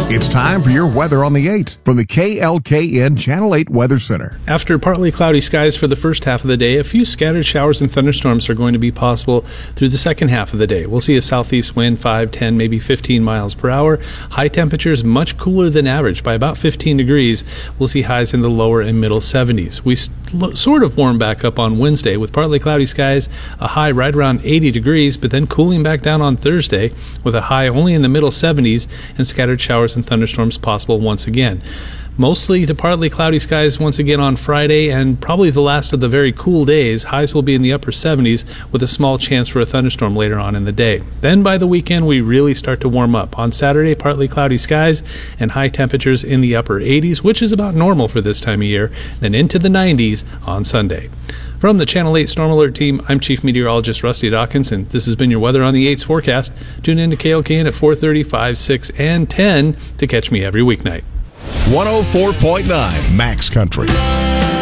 It's time for your weather on the 8th from the KLKN Channel 8 Weather Center. After partly cloudy skies for the first half of the day, a few scattered showers and thunderstorms are going to be possible through the second half of the day. We'll see a southeast wind 5, 10, maybe 15 miles per hour. High temperatures much cooler than average by about 15 degrees. We'll see highs in the lower and middle 70s. We sort of warm back up on Wednesday with partly cloudy skies, a high right around 80 degrees, but then cooling back down on Thursday with a high only in the middle 70s and scattered showers and thunderstorms possible once again. Mostly to partly cloudy skies once again on Friday, and probably the last of the very cool days. Highs will be in the upper 70s with a small chance for a thunderstorm later on in the day. Then by the weekend, we really start to warm up. On Saturday, partly cloudy skies and high temperatures in the upper 80s, which is about normal for this time of year, then into the 90s on Sunday. From the Channel 8 Storm Alert team, I'm Chief Meteorologist Rusty Dawkins, and this has been your Weather on the 8's forecast. Tune in to KLKN at 4:30, 5, 6, and 10 to catch me every weeknight. 104.9 Max Country.